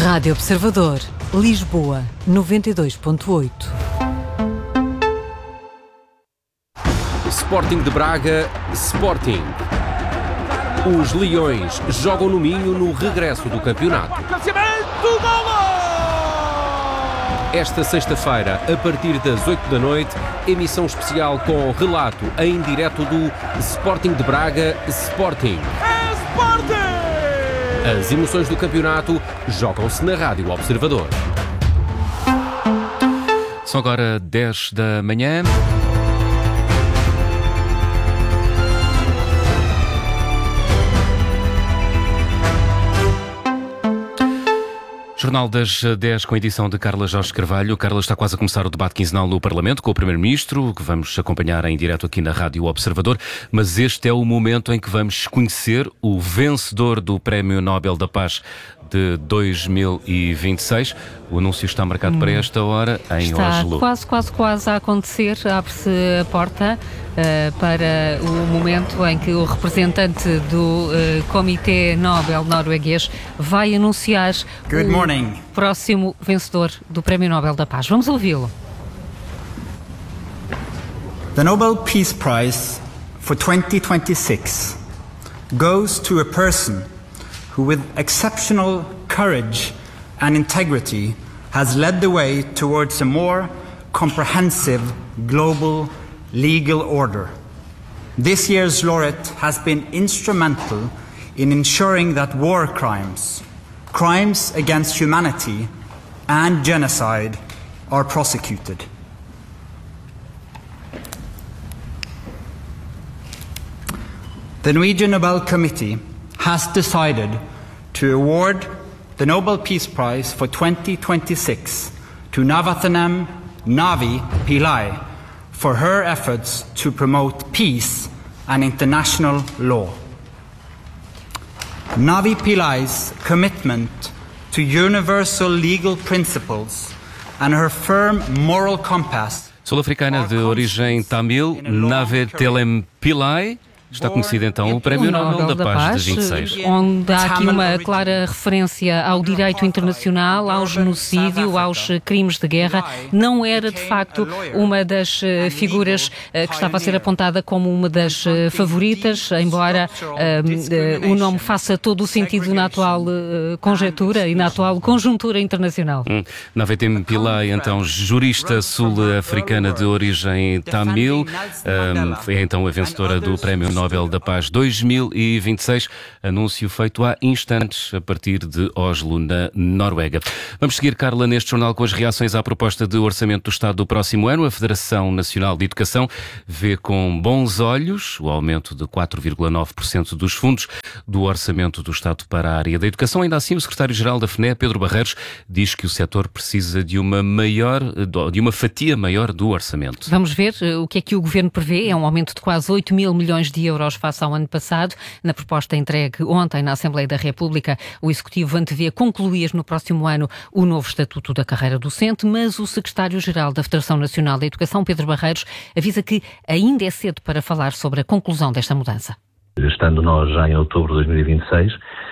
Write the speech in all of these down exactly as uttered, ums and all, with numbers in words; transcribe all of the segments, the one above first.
Rádio Observador, Lisboa, noventa e dois ponto oito. Sporting de Braga, Sporting. Os Leões jogam no Minho no regresso do campeonato. Esta sexta-feira, a partir das oito da noite, emissão especial com relato em direto do Sporting de Braga, Sporting. É Sporting! As emoções do campeonato jogam-se na Rádio Observador. São agora dez da manhã. Jornal das dez com a edição de Carla Jorge Carvalho. Carla, está quase a começar o debate quinzenal no Parlamento com o Primeiro-Ministro, que vamos acompanhar em direto aqui na Rádio Observador, mas este é o momento em que vamos conhecer o vencedor do Prémio Nobel da Paz de dois mil e vinte e seis. O anúncio está marcado hum. para esta hora em está Oslo. Está quase, quase, quase a acontecer. Abre-se a porta uh, para o momento em que o representante do uh, Comitê Nobel norueguês vai anunciar Good o morning. próximo vencedor do Prémio Nobel da Paz. Vamos ouvi-lo. The Nobel Peace Prize for twenty twenty-six goes to a person who, with exceptional courage and integrity, has led the way towards a more comprehensive global legal order. This year's laureate has been instrumental in ensuring that war crimes, crimes against humanity, and genocide are prosecuted. The Norwegian Nobel Committee has decided to award the Nobel Peace Prize for twenty twenty-six to Navathanam Navi Pillai for her efforts to promote peace and international law. Navi Pillai's commitment to universal legal principles and her firm moral compass. Sul-africana de origem tamil, Navathanam Pillai. Está conhecido então o Prémio Nobel da Paz de vinte e seis. Onde há aqui uma clara referência ao direito internacional, ao genocídio, aos crimes de guerra. Não era, de facto, uma das figuras que estava a ser apontada como uma das favoritas, embora uh, o nome faça todo o sentido na atual uh, conjectura e na atual conjuntura internacional. Hum. Navathanam Pillai, então, jurista sul-africana de origem tamil, um, é então a vencedora do Prémio Nobel da Paz dois mil e vinte e seis, anúncio feito há instantes a partir de Oslo, na Noruega. Vamos seguir, Carla, neste jornal com as reações à proposta de orçamento do Estado do próximo ano. A Federação Nacional de Educação vê com bons olhos o aumento de quatro vírgula nove por cento dos fundos do orçamento do Estado para a área da educação. Ainda assim, o secretário-geral da F N E, Pedro Barreiros, diz que o setor precisa de uma maior, de uma fatia maior do orçamento. Vamos ver o que é que o Governo prevê. É um aumento de quase oito mil milhões de euros face ao ano passado. Na proposta entregue ontem na Assembleia da República, o Executivo antevê concluir no próximo ano o novo Estatuto da Carreira Docente, mas o secretário-geral da Federação Nacional da Educação, Pedro Barreiros, avisa que ainda é cedo para falar sobre a conclusão desta mudança. Estando nós já em outubro de dois mil e vinte e seis,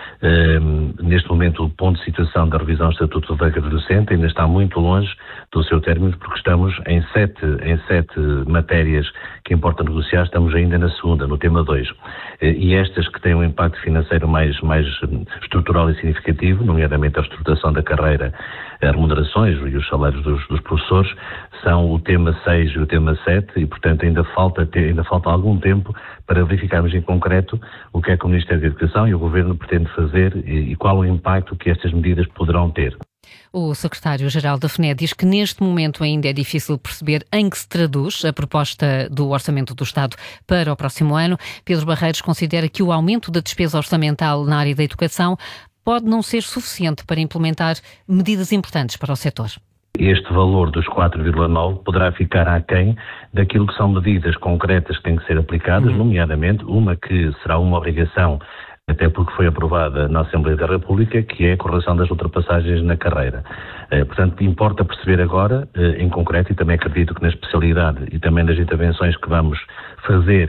Um, neste momento o ponto de situação da revisão do Estatuto da Carreira Docente ainda está muito longe do seu término, porque estamos em sete, em sete matérias que importa negociar, estamos ainda na segunda, no tema dois. E estas que têm um impacto financeiro mais, mais estrutural e significativo, nomeadamente a estruturação da carreira, as remunerações e os salários dos, dos professores, são o tema seis e o tema sete, e portanto ainda falta, ter, ainda falta algum tempo para verificarmos em concreto o que é que o Ministério da Educação e o Governo pretende fazer e, e qual o impacto que estas medidas poderão ter. O secretário-geral da F N E diz que neste momento ainda é difícil perceber em que se traduz a proposta do Orçamento do Estado para o próximo ano. Pedro Barreiros considera que o aumento da despesa orçamental na área da educação pode não ser suficiente para implementar medidas importantes para o setor. Este valor dos quatro vírgula nove poderá ficar aquém daquilo que são medidas concretas que têm que ser aplicadas, uhum. nomeadamente uma que será uma obrigação, até porque foi aprovada na Assembleia da República, que é a correção das ultrapassagens na carreira. Eh, portanto, importa perceber agora, eh, em concreto, e também acredito que na especialidade e também nas intervenções que vamos fazer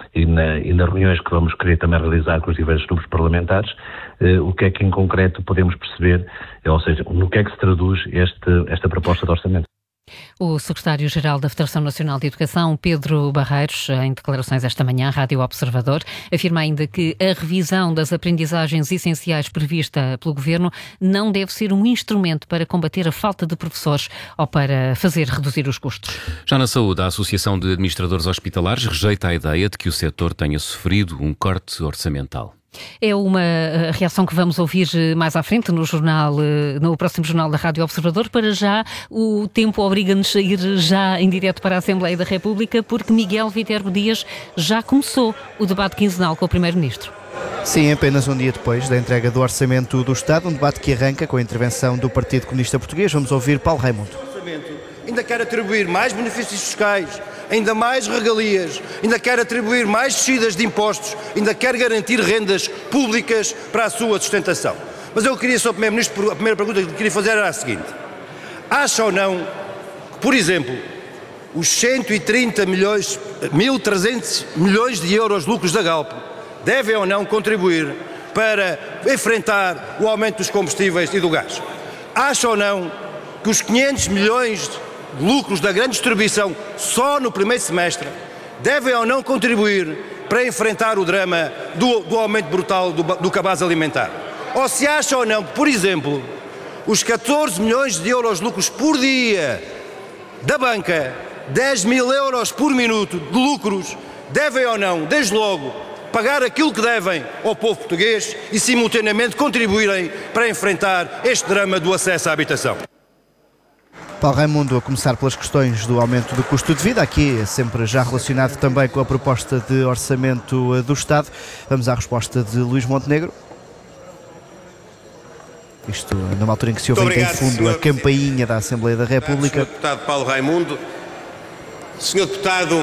e, na, e nas reuniões que vamos querer também realizar com os diversos grupos parlamentares, eh, o que é que em concreto podemos perceber, ou seja, no que é que se traduz este, esta proposta de orçamento. O secretário-geral da Federação Nacional de Educação, Pedro Barreiros, em declarações esta manhã à Rádio Observador, afirma ainda que a revisão das aprendizagens essenciais prevista pelo Governo não deve ser um instrumento para combater a falta de professores ou para fazer reduzir os custos. Já na saúde, a Associação de Administradores Hospitalares rejeita a ideia de que o setor tenha sofrido um corte orçamental. É uma reação que vamos ouvir mais à frente no jornal, no próximo jornal da Rádio Observador. Para já, o tempo obriga-nos a ir já em direto para a Assembleia da República, porque Miguel Viterbo Dias já começou o debate quinzenal com o Primeiro-Ministro. Sim, apenas um dia depois da entrega do Orçamento do Estado, um debate que arranca com a intervenção do Partido Comunista Português. Vamos ouvir Paulo Raimundo. O Orçamento ainda quer atribuir mais benefícios fiscais, ainda mais regalias, ainda quer atribuir mais descidas de impostos, ainda quer garantir rendas públicas para a sua sustentação. Mas eu queria, Senhor Primeiro-Ministro, a primeira pergunta que queria fazer era a seguinte: acha ou não que, por exemplo, os cento e trinta milhões, mil e trezentos milhões de euros de lucros da Galp devem ou não contribuir para enfrentar o aumento dos combustíveis e do gás? Acha ou não que os quinhentos milhões de lucros da grande distribuição só no primeiro semestre devem ou não contribuir para enfrentar o drama do, do aumento brutal do, do cabaz alimentar? Ou se acha ou não que, por exemplo, os catorze milhões de euros de lucros por dia da banca, dez mil euros por minuto de lucros, devem ou não, desde logo, pagar aquilo que devem ao povo português e simultaneamente contribuírem para enfrentar este drama do acesso à habitação? Paulo Raimundo, a começar pelas questões do aumento do custo de vida, aqui sempre já relacionado também com a proposta de orçamento do Estado. Vamos à resposta de Luís Montenegro. Isto numa altura em que se ouve em fundo a campainha da Assembleia da República. senhor Deputado Paulo Raimundo, senhor Deputado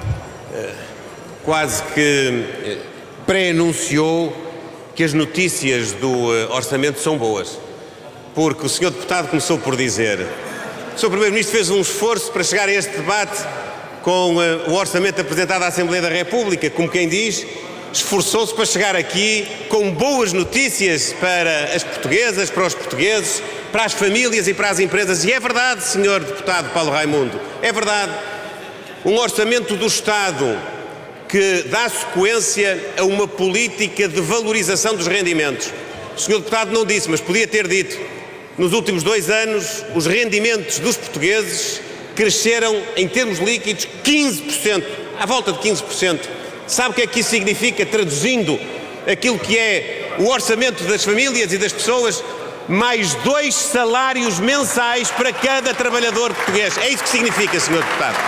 quase que pré-anunciou que as notícias do orçamento são boas, porque o senhor Deputado começou por dizer: o senhor Primeiro-Ministro fez um esforço para chegar a este debate com uh, o orçamento apresentado à Assembleia da República, como quem diz, esforçou-se para chegar aqui com boas notícias para as portuguesas, para os portugueses, para as famílias e para as empresas. E é verdade, senhor Deputado Paulo Raimundo, é verdade. Um orçamento do Estado que dá sequência a uma política de valorização dos rendimentos. O senhor Deputado não disse, mas podia ter dito. Nos últimos dois anos, os rendimentos dos portugueses cresceram, em termos líquidos, quinze por cento, à volta de quinze por cento. Sabe o que é que isso significa, traduzindo aquilo que é o orçamento das famílias e das pessoas? Mais dois salários mensais para cada trabalhador português. É isso que significa, senhor Deputado.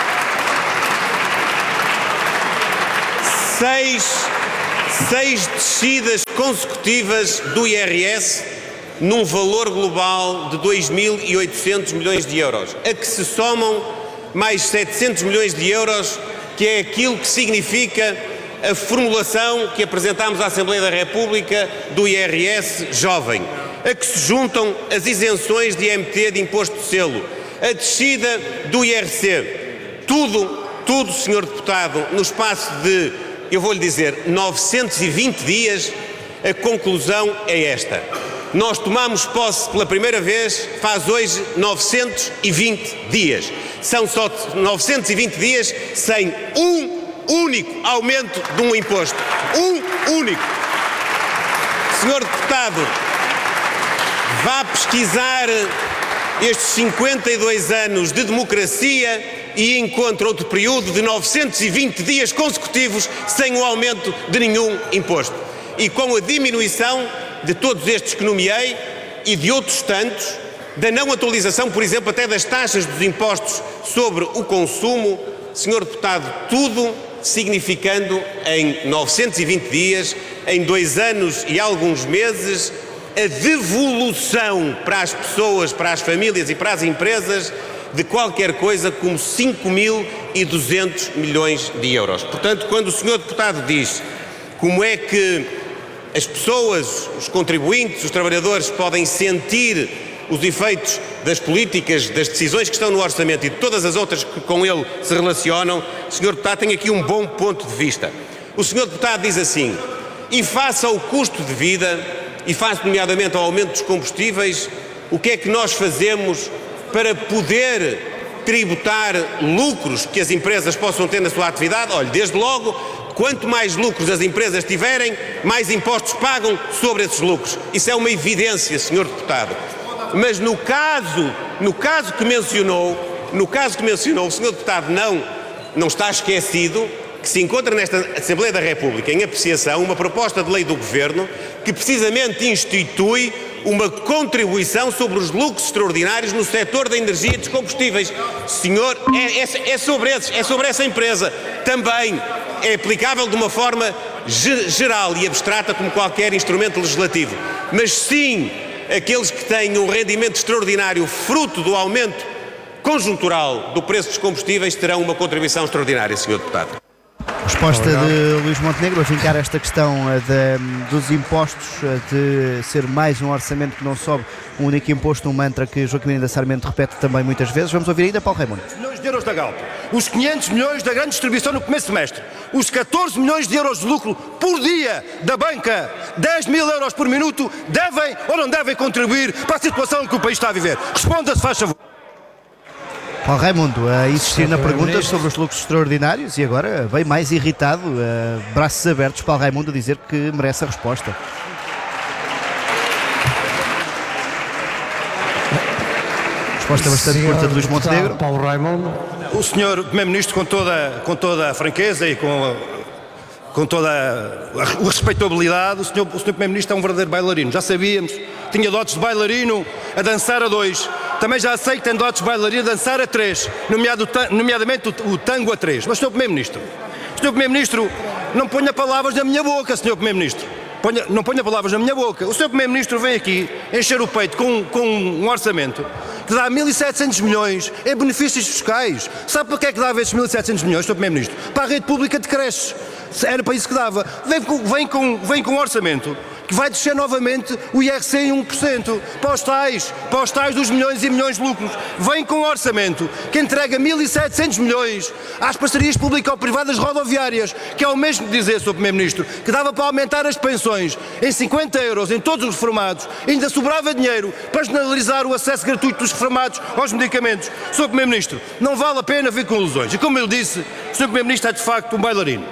Seis, seis descidas consecutivas do I R S num valor global de dois mil e oitocentos milhões de euros, a que se somam mais setecentos milhões de euros, que é aquilo que significa a formulação que apresentámos à Assembleia da República do I R S jovem, a que se juntam as isenções de I M T, de imposto de selo, a descida do I R C. Tudo, tudo, senhor Deputado, no espaço de, eu vou-lhe dizer, novecentos e vinte dias, a conclusão é esta. Nós tomamos posse pela primeira vez, faz hoje novecentos e vinte dias. São só novecentos e vinte dias sem um único aumento de um imposto. Um único. Senhor Deputado, vá pesquisar estes cinquenta e dois anos de democracia e encontra outro período de novecentos e vinte dias consecutivos sem o aumento de nenhum imposto. E com a diminuição de todos estes que nomeei e de outros tantos, da não atualização, por exemplo, até das taxas dos impostos sobre o consumo, senhor Deputado, tudo significando em novecentos e vinte dias, em dois anos e alguns meses, a devolução para as pessoas, para as famílias e para as empresas de qualquer coisa como cinco mil e duzentos milhões de euros. Portanto, quando o senhor Deputado diz como é que as pessoas, os contribuintes, os trabalhadores podem sentir os efeitos das políticas, das decisões que estão no orçamento e de todas as outras que com ele se relacionam, senhor Deputado, tem aqui um bom ponto de vista. O senhor Deputado diz assim: e face ao custo de vida, e face nomeadamente ao aumento dos combustíveis, o que é que nós fazemos para poder tributar lucros que as empresas possam ter na sua atividade? Olha, desde logo, quanto mais lucros as empresas tiverem, mais impostos pagam sobre esses lucros. Isso é uma evidência, senhor Deputado. Mas no caso, no caso que mencionou, no caso que mencionou, o senhor Deputado não, não está esquecido que se encontra nesta Assembleia da República em apreciação uma proposta de lei do Governo que precisamente institui uma contribuição sobre os lucros extraordinários no setor da energia e dos combustíveis. Senhor, é, é, é, sobre esses, é sobre essa empresa. Também é aplicável de uma forma geral e abstrata como qualquer instrumento legislativo. Mas sim, aqueles que têm um rendimento extraordinário fruto do aumento conjuntural do preço dos combustíveis terão uma contribuição extraordinária, senhor Deputado. Resposta de Luís Montenegro a vincar esta questão de, dos impostos, de ser mais um orçamento que não sobe um único imposto, um mantra que Joaquim Miranda Sarmento repete também muitas vezes. Vamos ouvir ainda Paulo Raimundo. Milhões de euros da Galp, os quinhentos milhões da grande distribuição no começo do semestre, os catorze milhões de euros de lucro por dia da banca, dez mil euros por minuto, devem ou não devem contribuir para a situação que o país está a viver? Responda-se, faz favor. Paulo Raimundo a insistir na pergunta sobre os lucros extraordinários e agora bem mais irritado, uh, braços abertos, Paulo Raimundo a dizer que merece a resposta. Resposta bastante curta de Luís Montenegro. Paulo Raimundo. O senhor Primeiro-Ministro, com toda, com toda a franqueza e com, com toda a, a respeitabilidade, o senhor, o senhor Primeiro-Ministro é um verdadeiro bailarino. Já sabíamos, tinha dotes de bailarino a dançar a dois. Também já sei que tem dotes de bailarino a dançar a três, nomeado, nomeadamente o, o tango a três. Mas, senhor Primeiro-Ministro, senhor Primeiro-Ministro, não ponha palavras na minha boca, senhor Primeiro-Ministro. Ponha, não ponha palavras na minha boca. O senhor Primeiro-Ministro vem aqui encher o peito com, com um orçamento que dá mil e setecentos milhões em benefícios fiscais. Sabe para que é que dava esses mil e setecentos milhões, senhor Primeiro-Ministro? Para a rede pública de creches. Era para isso que dava. Vem com, vem com, vem com um orçamento que vai descer novamente o I R C em um por cento para os tais, para os tais dos milhões e milhões de lucros. Vem com um orçamento que entrega mil e setecentos milhões às parcerias público-privadas rodoviárias, que é o mesmo de dizer, senhor Primeiro-Ministro, que dava para aumentar as pensões em cinquenta euros em todos os reformados, ainda sobrava dinheiro para generalizar o acesso gratuito dos reformados aos medicamentos. senhor Primeiro-Ministro, não vale a pena vir com ilusões. E como eu disse, o senhor Primeiro-Ministro é de facto um bailarino.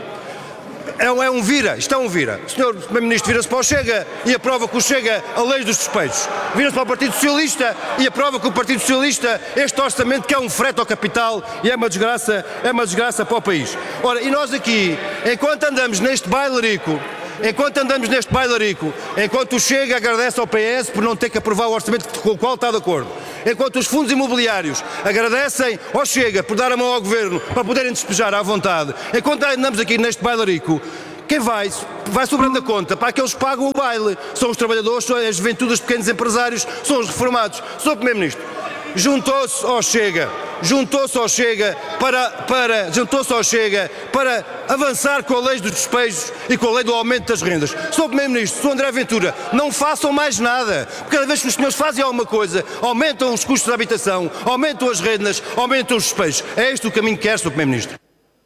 É um, é um vira, isto é um vira. O senhor Primeiro-Ministro vira-se para o Chega e aprova que o Chega a lei dos despejos. Vira-se para o Partido Socialista e aprova que o Partido Socialista este orçamento que é um frete ao capital e é uma desgraça, é uma desgraça para o país. Ora, e nós aqui, enquanto andamos neste bailarico, enquanto andamos neste bailarico, enquanto o Chega agradece ao P S por não ter que aprovar o orçamento com o qual está de acordo, enquanto os fundos imobiliários agradecem ao Chega por dar a mão ao Governo para poderem despejar à vontade, enquanto andamos aqui neste bailarico, quem vai, vai sobrando a conta para aqueles que pagam o baile. São os trabalhadores, são a juventude, os pequenos empresários, são os reformados. senhor Primeiro-Ministro, juntou-se ao Chega, juntou-se ao Chega para, para, juntou-se ao Chega para avançar com a lei dos despejos e com a lei do aumento das rendas. senhor Primeiro-Ministro, senhor André Ventura, não façam mais nada, porque cada vez que os senhores fazem alguma coisa, aumentam os custos de habitação, aumentam as rendas, aumentam os despejos. É este o caminho que quer, senhor Primeiro-Ministro.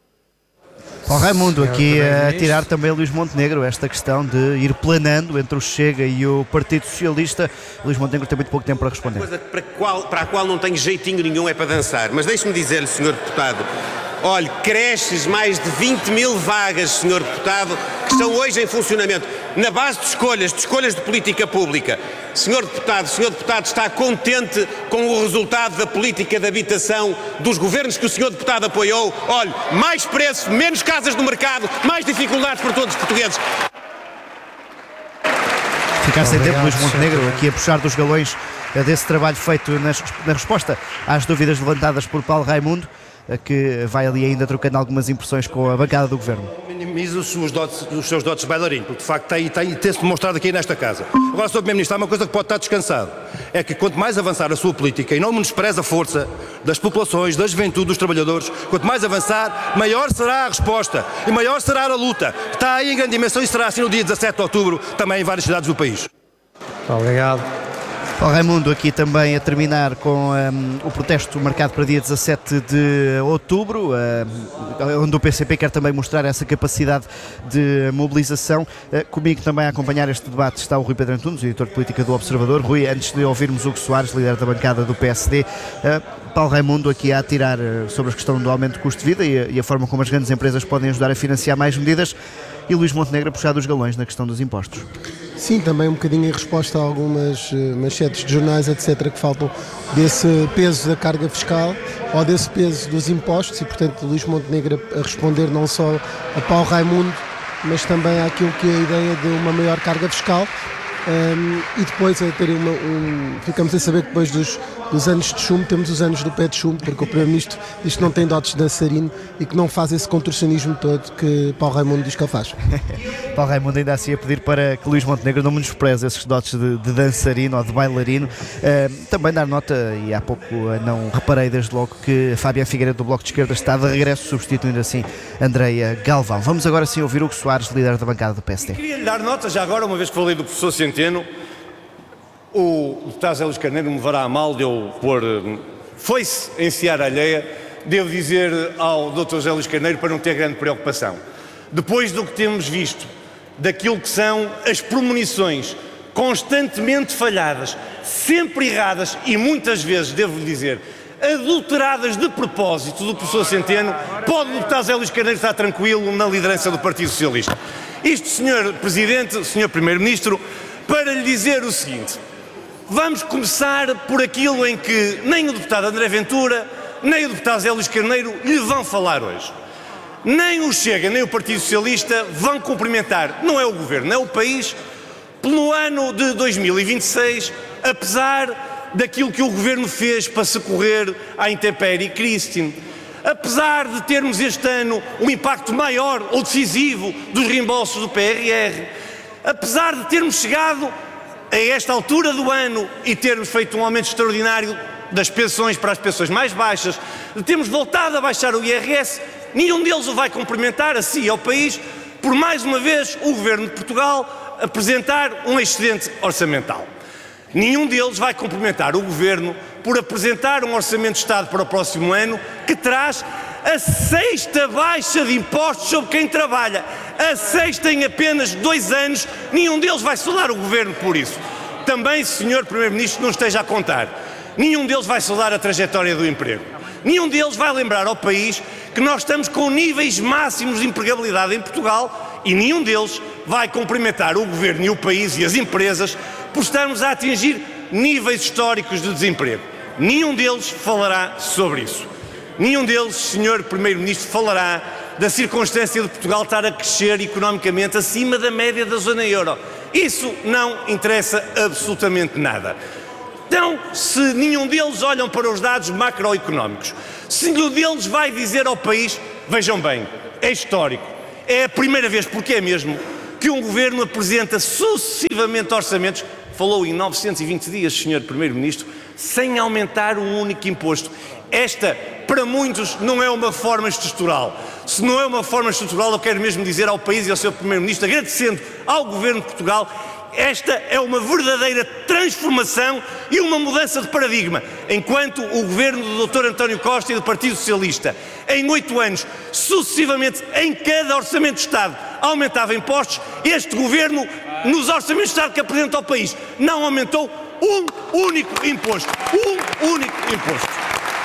Paulo Raimundo aqui a tirar também Luís Montenegro esta questão de ir planando entre o Chega e o Partido Socialista. Luís Montenegro tem muito pouco tempo para responder. Coisa para a qual, para a qual não tenho jeitinho nenhum é para dançar, mas deixe-me dizer-lhe, senhor Deputado, olhe, creches, mais de vinte mil vagas, senhor Deputado, que estão hoje em funcionamento, na base de escolhas, de escolhas de política pública. Senhor Deputado, senhor Deputado está contente com o resultado da política de habitação dos governos que o senhor Deputado apoiou? Olhe, mais preço, menos casas no mercado, mais dificuldades para todos os portugueses. Ficar sem tempo, Luís Montenegro, aqui a puxar dos galões desse trabalho feito nas, na resposta às dúvidas levantadas por Paulo Raimundo, que vai ali ainda trocando algumas impressões com a bancada do Governo. Minimiza os, os seus dotes de bailarino, porque de facto tem, tem, tem-se demonstrado aqui nesta casa. Agora, senhor Primeiro-Ministro, há uma coisa que pode estar descansado, é que quanto mais avançar a sua política, e não menospreza a força das populações, da juventude, dos trabalhadores, quanto mais avançar, maior será a resposta e maior será a luta. Está aí em grande dimensão e será assim no dia dezassete de outubro, também em várias cidades do país. Muito obrigado. Paulo Raimundo aqui também a terminar com um, o protesto marcado para dia dezassete de outubro, uh, onde o P C P quer também mostrar essa capacidade de mobilização. Uh, comigo também a acompanhar este debate está o Rui Pedro Antunes, editor de política do Observador. Rui, antes de ouvirmos Hugo Soares, líder da bancada do P S D, uh, Paulo Raimundo aqui a atirar uh, sobre a questão do aumento do custo de vida e a, e a forma como as grandes empresas podem ajudar a financiar mais medidas, e Luís Montenegro a puxar dos galões na questão dos impostos. Sim, também um bocadinho em resposta a algumas manchetes de jornais, etcétera, que faltam desse peso da carga fiscal ou desse peso dos impostos, e portanto Luís Montenegro a responder não só a Paulo Raimundo, mas também àquilo que é a ideia de uma maior carga fiscal. Um, e depois a ter uma, um, ficamos a saber que depois dos, dos anos de chumbo temos os anos do pé de chumbo, porque o Primeiro-Ministro diz que não tem dotes de dançarino e que não faz esse contorcionismo todo que Paulo Raimundo diz que ele faz. Paulo Raimundo ainda assim a pedir para que Luís Montenegro não menospreze esses dotes de, de dançarino ou de bailarino. Uh, também dar nota, e há pouco uh, não reparei desde logo, que Fábio Figueiredo do Bloco de Esquerda está de regresso, substituindo assim Andreia Galvão. Vamos agora sim ouvir Hugo Soares, líder da bancada do P S D. Queria-lhe dar nota, já agora, uma vez que falei do professor Centeno, o deputado Zé Luís Carneiro me levará a mal de eu pôr foice em seara alheia. Devo dizer ao doutor Zé Luís Carneiro para não ter grande preocupação. Depois do que temos visto, daquilo que são as premonições constantemente falhadas, sempre erradas e muitas vezes, devo dizer, adulteradas de propósito do professor Centeno, pode o deputado Zé Luís Carneiro estar tranquilo na liderança do Partido Socialista. Isto, senhor Presidente, senhor Primeiro-Ministro, para lhe dizer o seguinte: vamos começar por aquilo em que nem o deputado André Ventura, nem o deputado Zé Luís Carneiro lhe vão falar hoje. Nem o Chega, nem o Partido Socialista vão cumprimentar, não é o Governo, não é o país, pelo ano de dois mil e vinte e seis, apesar daquilo que o Governo fez para socorrer à intempérie Christine, apesar de termos este ano um impacto maior ou decisivo dos reembolsos do P R R, apesar de termos chegado a esta altura do ano e termos feito um aumento extraordinário das pensões para as pensões mais baixas, de termos voltado a baixar o I R S, nenhum deles o vai cumprimentar a si e ao país por mais uma vez o Governo de Portugal apresentar um excedente orçamental. Nenhum deles vai cumprimentar o Governo por apresentar um Orçamento de Estado para o próximo ano que traz a sexta baixa de impostos sobre quem trabalha. A sexta em apenas dois anos. Nenhum deles vai saudar o Governo por isso. Também, senhor Primeiro-Ministro, não esteja a contar. Nenhum deles vai saudar a trajetória do emprego. Nenhum deles vai lembrar ao país que nós estamos com níveis máximos de empregabilidade em Portugal, e nenhum deles vai cumprimentar o Governo e o país e as empresas por estarmos a atingir níveis históricos de desemprego. Nenhum deles falará sobre isso. Nenhum deles, senhor Primeiro-Ministro, falará da circunstância de Portugal estar a crescer economicamente acima da média da zona euro. Isso não interessa absolutamente nada. Então, se nenhum deles olham para os dados macroeconómicos, se nenhum deles vai dizer ao país, vejam bem, é histórico, é a primeira vez, porque é mesmo, que um governo apresenta sucessivamente orçamentos, falou em novecentos e vinte dias, senhor Primeiro-Ministro, sem aumentar um único imposto. Esta, para muitos, não é uma forma estrutural. Se não é uma forma estrutural, eu quero mesmo dizer ao país e ao seu Primeiro-Ministro, agradecendo ao Governo de Portugal, esta é uma verdadeira transformação e uma mudança de paradigma. Enquanto o Governo do doutor António Costa e do Partido Socialista, em oito anos, sucessivamente, em cada Orçamento de Estado, aumentava impostos, este Governo, nos Orçamentos de Estado que apresenta ao país, não aumentou um único imposto. Um único imposto.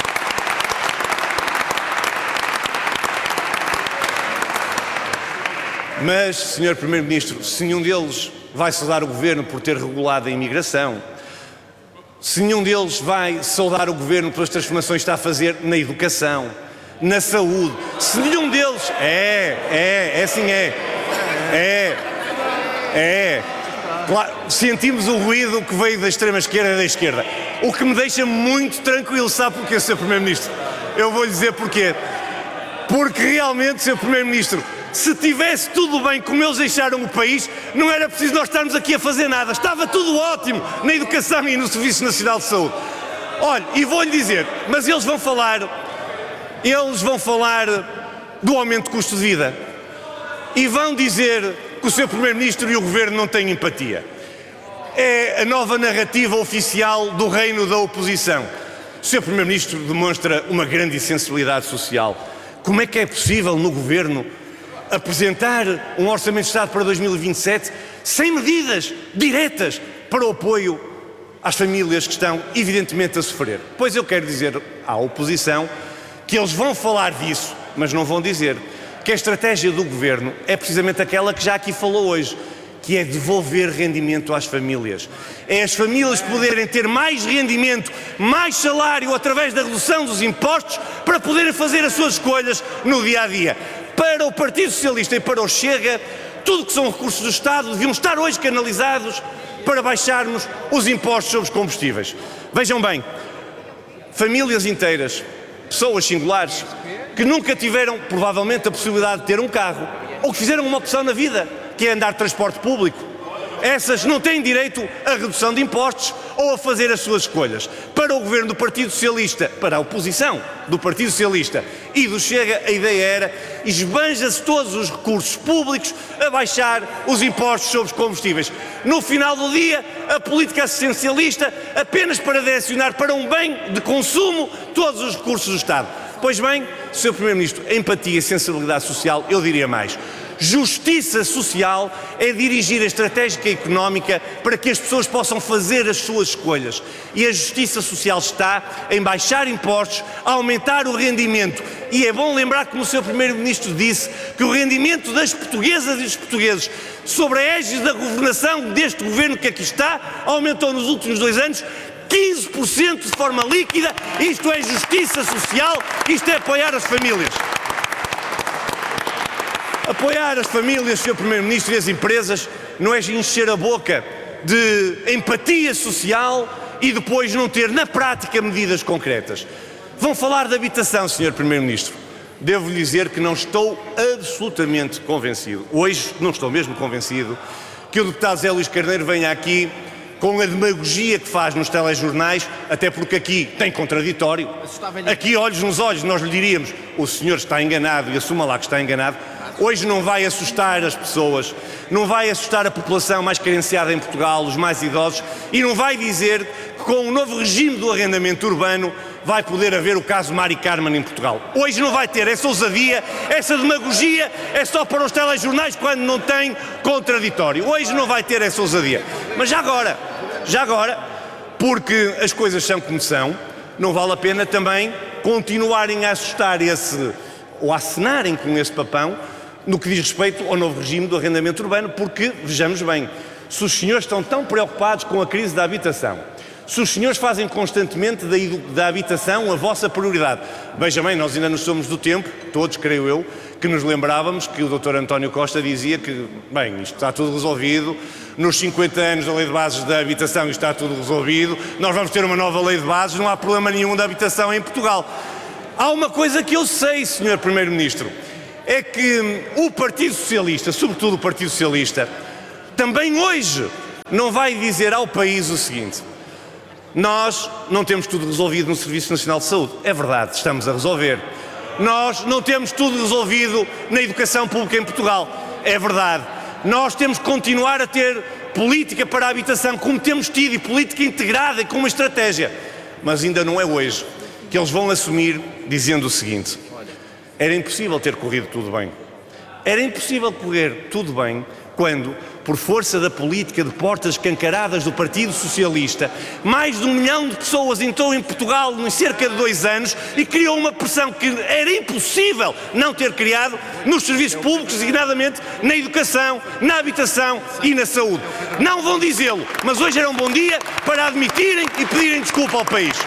Mas, senhor Primeiro-Ministro, se nenhum deles vai saudar o Governo por ter regulado a imigração, se nenhum deles vai saudar o Governo pelas transformações que está a fazer na educação, na saúde, se nenhum deles... É, é, é assim é. É, é. Claro, sentimos o ruído que veio da extrema-esquerda e da esquerda. O que me deixa muito tranquilo, sabe porquê, senhor Primeiro-Ministro? Eu vou lhe dizer porquê. Porque realmente, senhor Primeiro-Ministro, se tivesse tudo bem como eles deixaram o país, não era preciso nós estarmos aqui a fazer nada. Estava tudo ótimo na educação e no Serviço Nacional de Saúde. Olha, e vou-lhe dizer, mas eles vão falar, eles vão falar do aumento do custo de vida. E vão dizer que o seu Primeiro-Ministro e o Governo não têm empatia. é a nova narrativa oficial do reino da oposição. O senhor Primeiro-Ministro demonstra uma grande sensibilidade social. Como é que é possível no Governo apresentar um Orçamento de Estado para dois mil e vinte e sete sem medidas diretas para o apoio às famílias que estão evidentemente a sofrer? Pois eu quero dizer à oposição que eles vão falar disso, mas não vão dizer que a estratégia do Governo é precisamente aquela que já aqui falou hoje, que é devolver rendimento às famílias. É as famílias poderem ter mais rendimento, mais salário através da redução dos impostos para poderem fazer as suas escolhas no dia-a-dia. Para o Partido Socialista e para o Chega, tudo que são recursos do Estado deviam estar hoje canalizados para baixarmos os impostos sobre os combustíveis. Vejam bem, famílias inteiras, pessoas singulares, que nunca tiveram, provavelmente, a possibilidade de ter um carro, ou que fizeram uma opção na vida, que é andar de transporte público. Essas não têm direito a redução de impostos ou a fazer as suas escolhas. Para o Governo do Partido Socialista, para a oposição do Partido Socialista e do Chega, a ideia era esbanja-se todos os recursos públicos a baixar os impostos sobre os combustíveis. No final do dia, a política assistencialista apenas para direcionar para um bem de consumo todos os recursos do Estado. Pois bem, senhor Primeiro-Ministro, empatia e sensibilidade social, eu diria mais. Justiça social é dirigir a estratégia económica para que as pessoas possam fazer as suas escolhas. E a justiça social está em baixar impostos, aumentar o rendimento. E é bom lembrar, como o senhor Primeiro-Ministro disse, que o rendimento das portuguesas e dos portugueses sobre a égide da governação deste governo que aqui está aumentou nos últimos dois anos quinze por cento de forma líquida. Isto é justiça social, isto é apoiar as famílias. Apoiar as famílias, senhor Primeiro-Ministro, e as empresas não é encher a boca de empatia social e depois não ter na prática medidas concretas. Vão falar de habitação, senhor Primeiro-Ministro. Devo-lhe dizer que não estou absolutamente convencido, hoje não estou mesmo convencido, que o deputado Zé Luís Carneiro venha aqui com a demagogia que faz nos telejornais, até porque aqui tem contraditório. Aqui, olhos nos olhos, nós lhe diríamos: o senhor está enganado e assuma lá que está enganado. Hoje não vai assustar as pessoas, não vai assustar a população mais carenciada em Portugal, os mais idosos, e não vai dizer que com o novo regime do arrendamento urbano vai poder haver o caso Mari Carmen em Portugal. Hoje não vai ter essa ousadia, essa demagogia é só para os telejornais quando não tem contraditório. Hoje não vai ter essa ousadia. Mas já agora, já agora, porque as coisas são como são, não vale a pena também continuarem a assustar esse, ou a acenarem com esse papão, no que diz respeito ao novo regime do arrendamento urbano, porque, vejamos bem, se os senhores estão tão preocupados com a crise da habitação, se os senhores fazem constantemente da, da habitação a vossa prioridade, veja bem, nós ainda não somos do tempo, todos creio eu, que nos lembrávamos que o doutor António Costa dizia que, bem, isto está tudo resolvido, nos cinquenta anos da Lei de Bases da Habitação isto está tudo resolvido, nós vamos ter uma nova Lei de Bases, não há problema nenhum da habitação em Portugal. Há uma coisa que eu sei, senhor Primeiro-Ministro, é que o Partido Socialista, sobretudo o Partido Socialista, também hoje não vai dizer ao país o seguinte: nós não temos tudo resolvido no Serviço Nacional de Saúde. É verdade, estamos a resolver. Nós não temos tudo resolvido na educação pública em Portugal. É verdade. Nós temos que continuar a ter política para a habitação, como temos tido, e política integrada e com uma estratégia. Mas ainda não é hoje que eles vão assumir dizendo o seguinte: era impossível ter corrido tudo bem. Era impossível correr tudo bem quando, por força da política de portas escancaradas do Partido Socialista, mais de um milhão de pessoas entrou em Portugal em cerca de dois anos e criou uma pressão que era impossível não ter criado nos serviços públicos, designadamente na educação, na habitação e na saúde. Não vão dizê-lo, mas hoje era um bom dia para admitirem e pedirem desculpa ao país.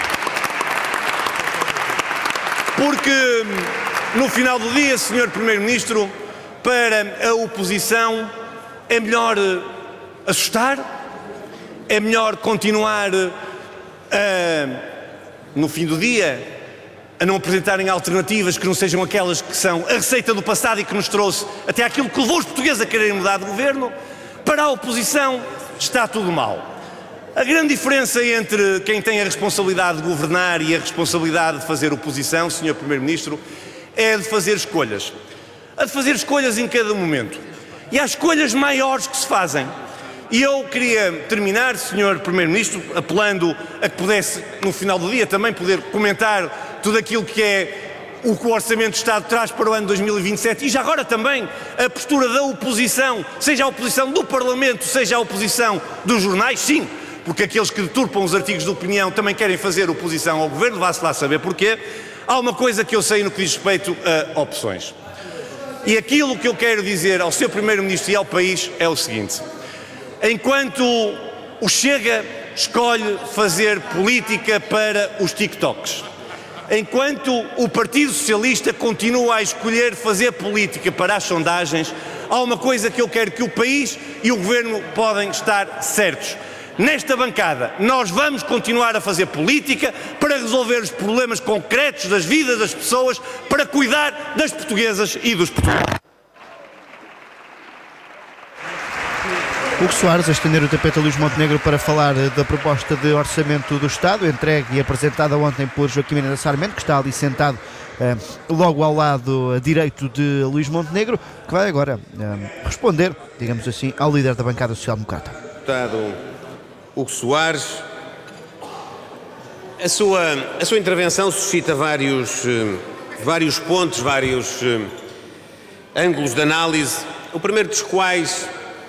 Porque, no final do dia, senhor Primeiro-Ministro, para a oposição é melhor assustar, é melhor continuar a, no fim do dia, a não apresentarem alternativas que não sejam aquelas que são a receita do passado e que nos trouxe até aquilo que levou os portugueses a quererem mudar de governo. Para a oposição está tudo mal. A grande diferença entre quem tem a responsabilidade de governar e a responsabilidade de fazer oposição, senhor Primeiro-Ministro, é de fazer escolhas. A de fazer escolhas em cada momento. E há escolhas maiores que se fazem. E eu queria terminar, senhor Primeiro-Ministro, apelando a que pudesse, no final do dia, também poder comentar tudo aquilo que é o que o Orçamento de Estado traz para o ano dois mil e vinte e sete e já agora também a postura da oposição, seja a oposição do Parlamento, seja a oposição dos jornais, sim, porque aqueles que deturpam os artigos de opinião também querem fazer oposição ao Governo, vá-se lá saber porquê. Há uma coisa que eu sei no que diz respeito a opções. E aquilo que eu quero dizer ao senhor Primeiro-Ministro e ao país é o seguinte: enquanto o Chega escolhe fazer política para os TikToks, enquanto o Partido Socialista continua a escolher fazer política para as sondagens, há uma coisa que eu quero que o país e o Governo podem estar certos. Nesta bancada, nós vamos continuar a fazer política para resolver os problemas concretos das vidas das pessoas, para cuidar das portuguesas e dos portugueses. Hugo Soares a estender o tapete a Luís Montenegro para falar da proposta de orçamento do Estado, entregue e apresentada ontem por Joaquim Miranda Sarmento, que está ali sentado eh, logo ao lado direito de Luís Montenegro, que vai agora eh, responder, digamos assim, ao líder da bancada social-democrata. Deputado Hugo Soares, a sua, a sua intervenção suscita vários, vários pontos, vários ângulos de análise, o primeiro dos quais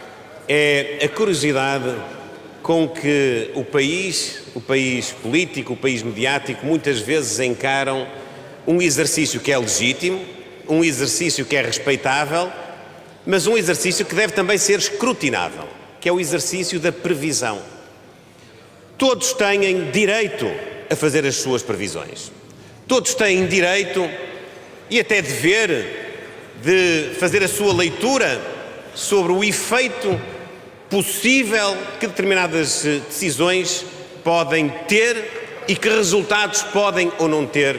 é a curiosidade com que o país, o país político, o país mediático, muitas vezes encaram um exercício que é legítimo, um exercício que é respeitável, mas um exercício que deve também ser escrutinável, que é o exercício da previsão. Todos têm direito a fazer as suas previsões. Todos têm direito e até dever de fazer a sua leitura sobre o efeito possível que determinadas decisões podem ter e que resultados podem ou não ter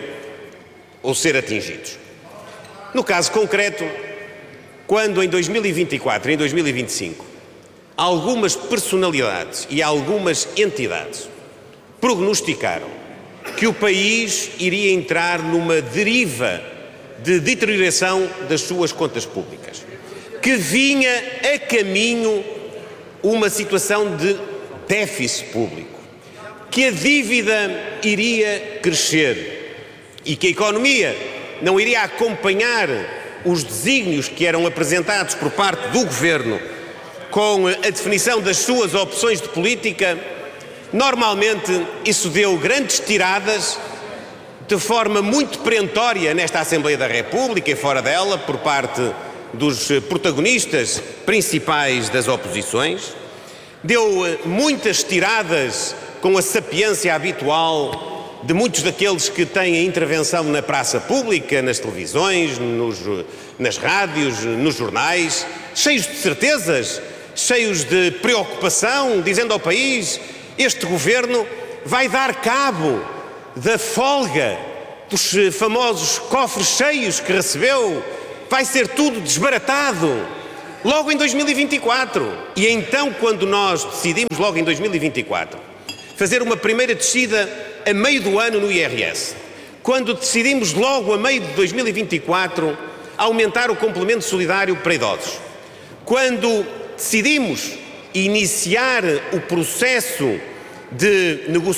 ou ser atingidos. No caso concreto, quando em dois mil e vinte e quatro e em dois mil e vinte e cinco algumas personalidades e algumas entidades prognosticaram que o país iria entrar numa deriva de deterioração das suas contas públicas, que vinha a caminho uma situação de déficit público, que a dívida iria crescer e que a economia não iria acompanhar os desígnios que eram apresentados por parte do Governo com a definição das suas opções de política, normalmente isso deu grandes tiradas de forma muito perentória nesta Assembleia da República e fora dela, por parte dos protagonistas principais das oposições, deu muitas tiradas com a sapiência habitual de muitos daqueles que têm a intervenção na praça pública, nas televisões, nos, nas rádios, nos jornais, cheios de certezas, cheios de preocupação, dizendo ao país: este governo vai dar cabo da folga, dos famosos cofres cheios que recebeu, vai ser tudo desbaratado logo em dois mil e vinte e quatro. E então, quando nós decidimos logo em dois mil e vinte e quatro fazer uma primeira descida a meio do ano no I R S, quando decidimos logo a meio de dois mil e vinte e quatro aumentar o complemento solidário para idosos, quando decidimos iniciar o processo de negociação